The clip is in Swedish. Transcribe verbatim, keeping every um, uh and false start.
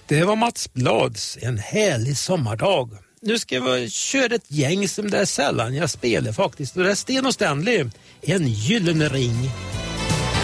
Det var Mats Blads En härlig sommardag. Nu ska vi köra ett gäng som det är sällan jag spelar faktiskt. Och det är Sten och Stanley, En gyllene ring.